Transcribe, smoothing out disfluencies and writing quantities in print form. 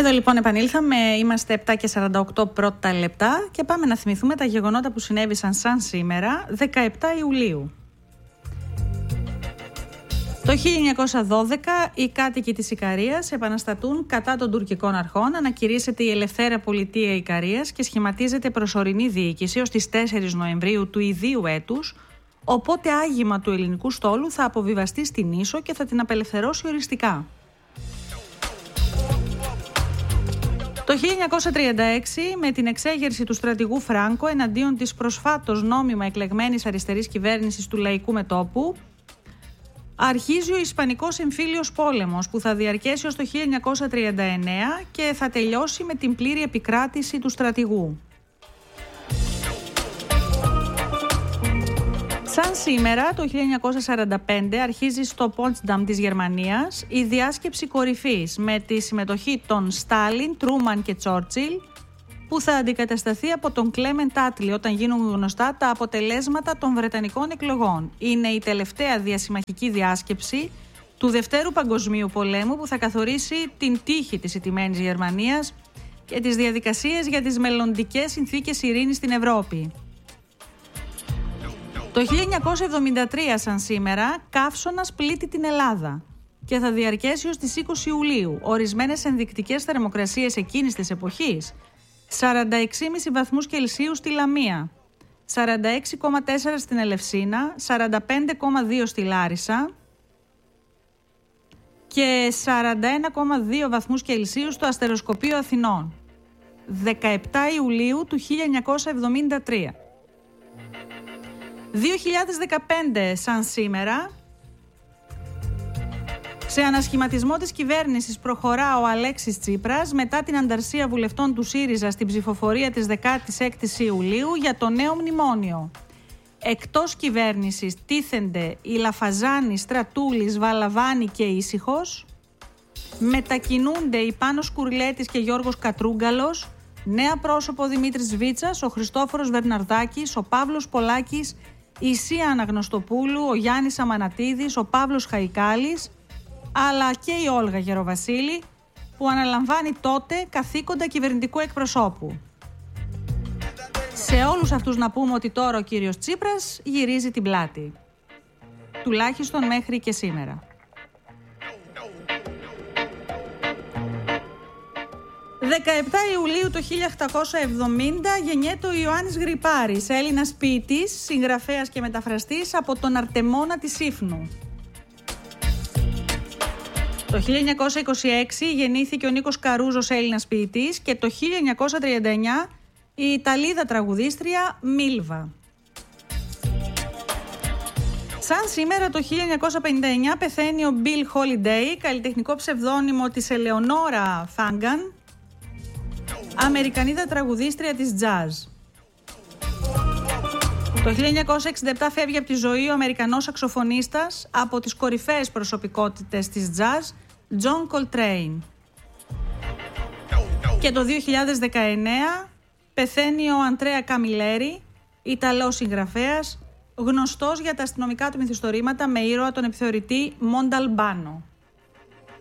Εδώ λοιπόν επανήλθαμε, είμαστε 7 και 48 πρώτα λεπτά και πάμε να θυμηθούμε τα γεγονότα που συνέβησαν σαν σήμερα, 17 Ιουλίου. Το 1912 οι κάτοικοι της Ικαρίας επαναστατούν κατά των τουρκικών αρχών, ανακηρύσσεται η Ελευθέρα Πολιτεία Ικαρίας και σχηματίζεται προσωρινή διοίκηση ως τις 4 Νοεμβρίου του ιδίου έτους, οπότε άγημα του ελληνικού στόλου θα αποβιβαστεί στην Ίσο και θα την απελευθερώσει οριστικά. Το 1936, με την εξέγερση του στρατηγού Φράνκο εναντίον της προσφάτως νόμιμα εκλεγμένης αριστερής κυβέρνησης του Λαϊκού Μετώπου, αρχίζει ο Ισπανικός Εμφύλιος Πόλεμος που θα διαρκέσει ως το 1939 και θα τελειώσει με την πλήρη επικράτηση του στρατηγού. Σαν σήμερα, το 1945, αρχίζει στο Πότσνταμ της Γερμανίας η διάσκεψη κορυφής με τη συμμετοχή των Στάλιν, Τρούμαν και Τσόρτσιλ, που θα αντικατασταθεί από τον Κλέμεντ Άτλι όταν γίνουν γνωστά τα αποτελέσματα των Βρετανικών εκλογών. Είναι η τελευταία διασημαχική διάσκεψη του Δευτέρου Παγκοσμίου Πολέμου που θα καθορίσει την τύχη της ηττημένης Γερμανίας και τις διαδικασίες για τις μελλοντικές συνθήκες ειρήνης στην Ευρώπη. Το 1973 σαν σήμερα, καύσωνας πλήττει την Ελλάδα και θα διαρκέσει ως τις 20 Ιουλίου. Ορισμένες ενδεικτικές θερμοκρασίες εκείνης της εποχής: 46,5 βαθμούς Κελσίου στη Λαμία, 46,4 στην Ελευσίνα, 45,2 στη Λάρισα και 41,2 βαθμούς Κελσίου στο Αστεροσκοπείο Αθηνών. 17 Ιουλίου του 1973. 2015 σαν σήμερα, σε ανασχηματισμό της κυβέρνησης προχωρά ο Αλέξης Τσίπρας μετά την ανταρσία βουλευτών του ΣΥΡΙΖΑ στην ψηφοφορία της 16ης Ιουλίου για το νέο μνημόνιο. Εκτός κυβέρνησης τίθενται η Λαφαζάνη, Στρατούλης, Βαλαβάνη και Ήσυχος. Μετακινούνται η Πάνος Κουρλέτης και Γιώργος Κατρούγκαλος, νέα πρόσωπο Δημήτρης Βίτσας, ο Χριστόφορος Βερναρδάκης, ο Παύλος Πολάκης, η Σία Αναγνωστοπούλου, ο Γιάννης Αμανατίδης, ο Παύλος Χαϊκάλης, αλλά και η Όλγα Γεροβασίλη, που αναλαμβάνει τότε καθήκοντα κυβερνητικού εκπροσώπου. Σε όλους αυτούς να πούμε ότι τώρα ο κύριος Τσίπρας γυρίζει την πλάτη. Τουλάχιστον μέχρι και σήμερα. 17 Ιουλίου το 1870 γεννιέται ο Ιωάννης Γρυπάρης, Έλληνας ποιητής, συγγραφέας και μεταφραστής από τον Αρτεμόνα της Σύφνου. Το 1926 γεννήθηκε ο Νίκος Καρούζος, Έλληνας ποιητής, και το 1939 η Ιταλίδα τραγουδίστρια Μίλβα. Σαν σήμερα το 1959 πεθαίνει ο Μπιλ Χόλιντεϊ, καλλιτεχνικό ψευδώνυμο της Ελεονόρα Φάγκαν, Αμερικανίδα τραγουδίστρια της jazz. Το 1967 φεύγει από τη ζωή ο Αμερικανός σαξοφωνίστας, από τις κορυφαίες προσωπικότητες της jazz, John Coltrane. Και το 2019 πεθαίνει ο Αντρέα Καμιλέρη, Ιταλός συγγραφέας, γνωστός για τα αστυνομικά του μυθιστορήματα με ήρωα τον επιθεωρητή Μονταλμπάνο.